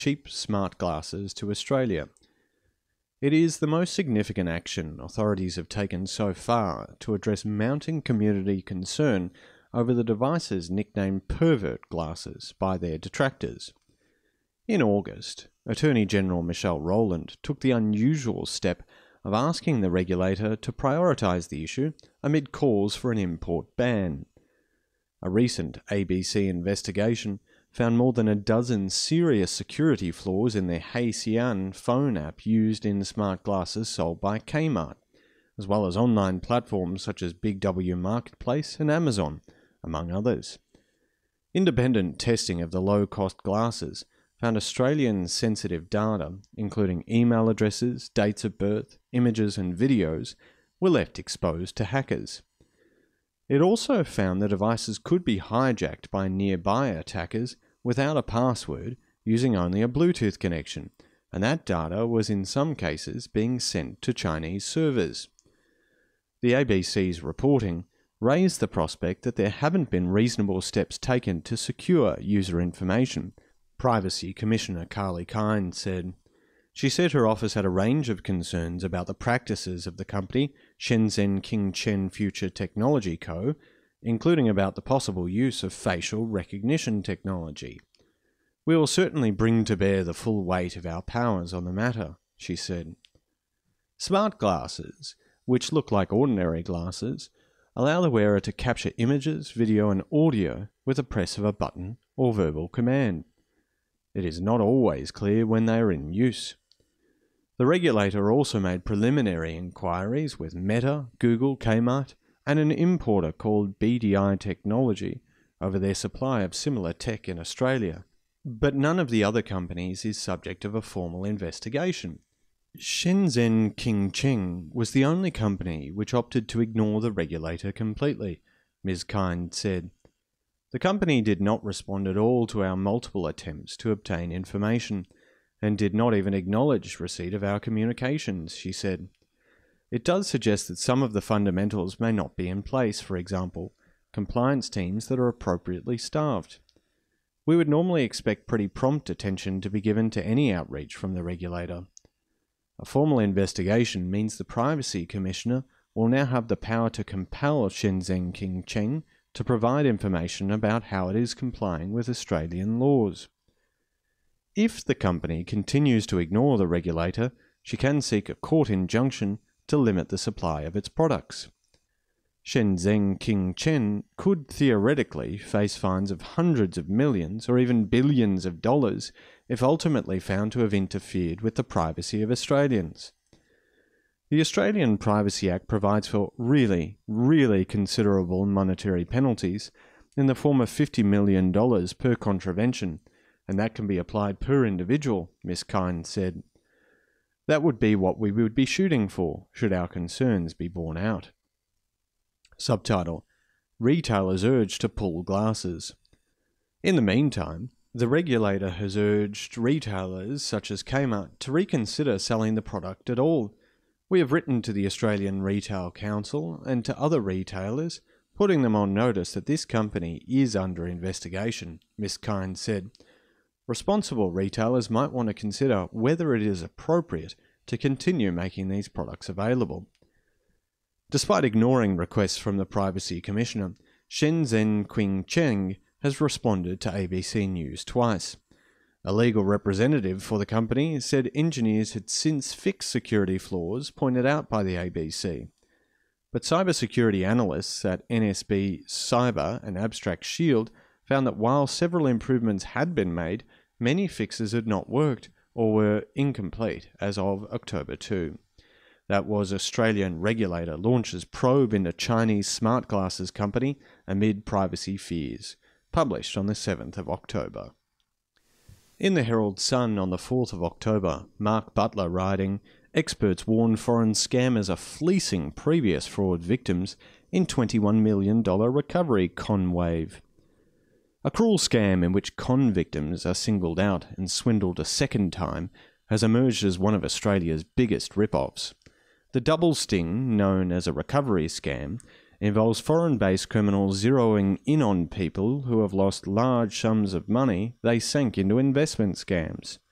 cheap smart glasses to Australia. It is the most significant action authorities have taken so far to address mounting community concern over the devices nicknamed pervert glasses by their detractors. In August, Attorney General Michelle Rowland took the unusual step of asking the regulator to prioritise the issue amid calls for an import ban. A recent ABC investigation found more than a dozen serious security flaws in the Heyxian phone app used in smart glasses sold by Kmart, as well as online platforms such as Big W Marketplace and Amazon, among others. Independent testing of the low-cost glasses found Australian sensitive data, including email addresses, dates of birth, images and videos, were left exposed to hackers. It also found the devices could be hijacked by nearby attackers without a password using only a Bluetooth connection, and that data was in some cases being sent to Chinese servers. The ABC's reporting raised the prospect that there haven't been reasonable steps taken to secure user information, Privacy Commissioner Carly Kine said. She said her office had a range of concerns about the practices of the company, Shenzhen Qingchen Future Technology Co., including about the possible use of facial recognition technology. We will certainly bring to bear the full weight of our powers on the matter, she said. Smart glasses, which look like ordinary glasses, allow the wearer to capture images, video and audio with a press of a button or verbal command. It is not always clear when they are in use. The regulator also made preliminary inquiries with Meta, Google, Kmart, and an importer called BDI Technology over their supply of similar tech in Australia. But none of the other companies is subject of a formal investigation. Shenzhen Qingchen was the only company which opted to ignore the regulator completely, Ms. Kine said. The company did not respond at all to our multiple attempts to obtain information, and did not even acknowledge receipt of our communications, she said. It does suggest that some of the fundamentals may not be in place, for example, compliance teams that are appropriately staffed. We would normally expect pretty prompt attention to be given to any outreach from the regulator. A formal investigation means the Privacy Commissioner will now have the power to compel Shenzhen Qingchen to provide information about how it is complying with Australian laws. If the company continues to ignore the regulator, she can seek a court injunction to limit the supply of its products. Shenzhen Qingchen could theoretically face fines of hundreds of millions or even billions of dollars if ultimately found to have interfered with the privacy of Australians. The Australian Privacy Act provides for really considerable monetary penalties in the form of $50 million per contravention, and that can be applied per individual, Ms. Kine said. That would be what we would be shooting for, should our concerns be borne out. Subtitle: Retailers urged to pull glasses. In the meantime, the regulator has urged retailers such as Kmart to reconsider selling the product at all. We have written to the Australian Retail Council and to other retailers, putting them on notice that this company is under investigation, Ms. Kine said. Responsible retailers might want to consider whether it is appropriate to continue making these products available. Despite ignoring requests from the Privacy Commissioner, Shenzhen Qingchen has responded to ABC News twice. A legal representative for the company said engineers had since fixed security flaws pointed out by the ABC. But cybersecurity analysts at NSB Cyber and Abstract Shield found that while several improvements had been made, many fixes had not worked or were incomplete as of October 2. That was Australian regulator launches probe into Chinese smart glasses company amid privacy fears, published on the 7th of October. In the Herald Sun on the 4th of October, Mark Butler writing, experts warn foreign scammers are fleecing previous fraud victims in $21 million recovery con wave. A cruel scam in which con victims are singled out and swindled a second time has emerged as one of Australia's biggest rip-offs. The double sting, known as a recovery scam, involves foreign-based criminals zeroing in on people who have lost large sums of money they sank into investment scams.